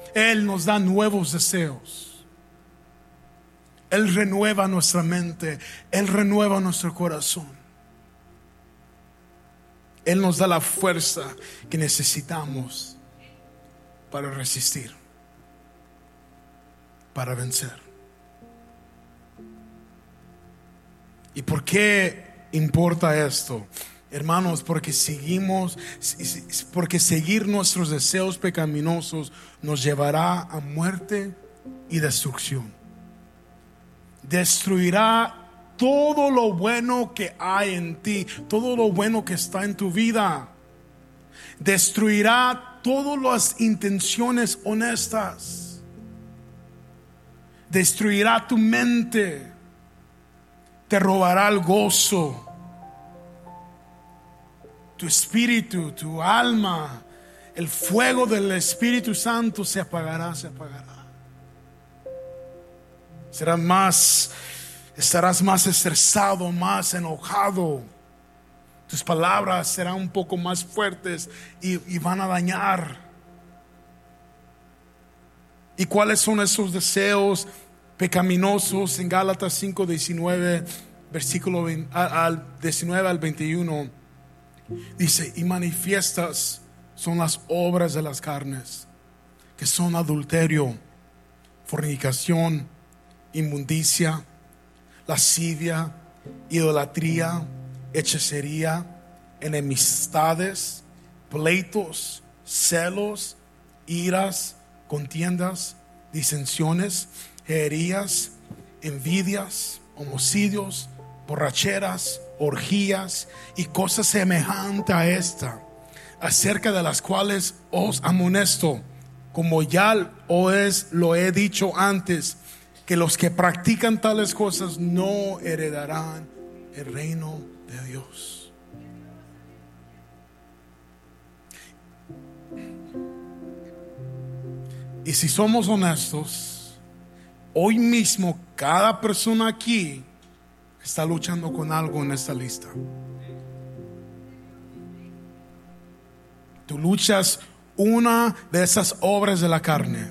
Él nos da nuevos deseos. Él renueva nuestra mente. Él renueva nuestro corazón. Él nos da la fuerza que necesitamos para resistir, para vencer. ¿Y por qué importa esto? Hermanos, porque seguir nuestros deseos pecaminosos nos llevará a muerte y destrucción. Destruirá todo lo bueno que hay en ti, todo lo bueno que está en tu vida. Destruirá todas las intenciones honestas. Destruirá tu mente. Te robará el gozo. Tu espíritu, tu alma, el fuego del Espíritu Santo se apagará, se apagará. Estarás más estresado, más enojado. Tus palabras serán un poco más fuertes y van a dañar. ¿Y cuáles son esos deseos pecaminosos? En Gálatas 5:19, versículo 19 al 21, dice: y manifiestas son las obras de las carnes, que son adulterio, fornicación, inmundicia, lascivia, idolatría, hechicería, enemistades, pleitos, celos, iras, contiendas, disensiones, herejías, envidias, homicidios, borracheras, orgías y cosas semejantes a esta, acerca de las cuales os amonesto, como ya lo he dicho antes, que los que practican tales cosas no heredarán el reino de Dios. Y si somos honestos, hoy mismo cada persona aquí está luchando con algo en esta lista. Tú luchas una de esas obras de la carne.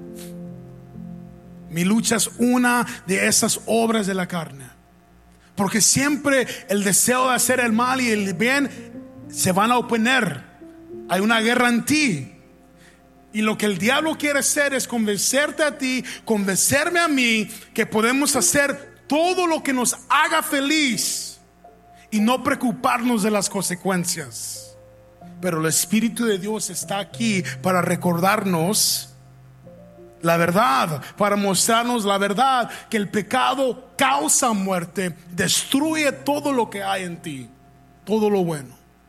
Mi lucha es una de esas obras de la carne. Porque siempre el deseo de hacer el mal y el bien se van a oponer. Hay una guerra en ti. Y lo que el diablo quiere hacer es convencerte a ti, convencerme a mí, que podemos hacer todo lo que nos haga feliz y no preocuparnos de las consecuencias. Pero el Espíritu de Dios está aquí para recordarnos la verdad, para mostrarnos la verdad, que el pecado causa muerte, destruye todo lo que hay en ti, todo lo bueno.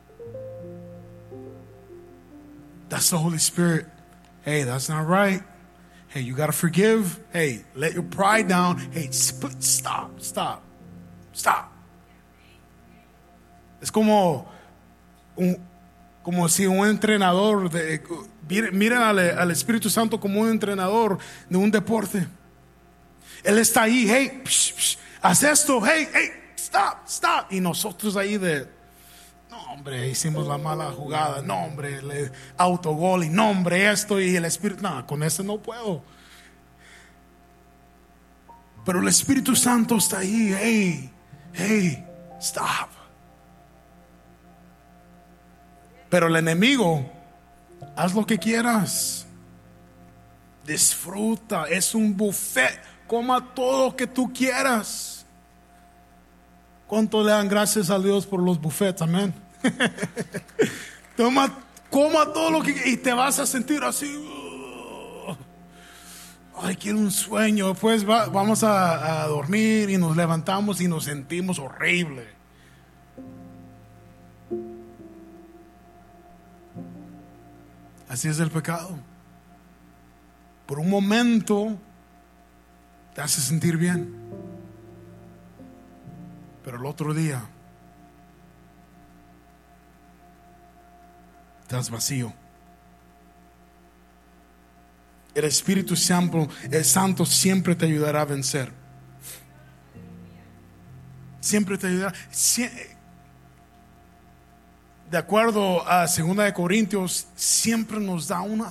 That's the Holy Spirit. Hey, that's not right. Hey, you gotta forgive. Hey, let your pride down. Hey, stop. Es como si un entrenador miren al Espíritu Santo como un entrenador de un deporte. Él está ahí, hey, haz esto, hey, stop. Y nosotros ahí no, hombre, hicimos la mala jugada, no, hombre, autogol, y no, hombre, esto, y el Espíritu, no, con eso no puedo. Pero el Espíritu Santo está ahí, hey, stop. Pero el enemigo, haz lo que quieras, disfruta, es un buffet, coma todo lo que tú quieras. ¿Cuánto le dan gracias a Dios por los buffets? Amén. Coma todo lo que, y te vas a sentir así. Ay, quiero un sueño. Pues vamos a dormir y nos levantamos y nos sentimos horrible. Así es el pecado. Por un momento te hace sentir bien, pero el otro día estás vacío. El Espíritu Santo siempre te ayudará a vencer. Siempre te ayudará. De acuerdo a 2 Corintios, siempre nos da una